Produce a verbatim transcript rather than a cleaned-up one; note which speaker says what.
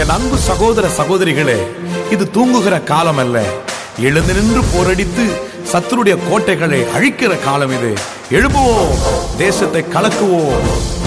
Speaker 1: என் அன்பு சகோதர சகோதரிகளே, இது தூங்குகிற காலம் அல்ல. எழுந்து நின்று போரடித்து சத்துருடைய கோட்டைகளை அழிக்கிற காலம் இது. எழுப்புவோம், தேசத்தை கலக்குவோம்.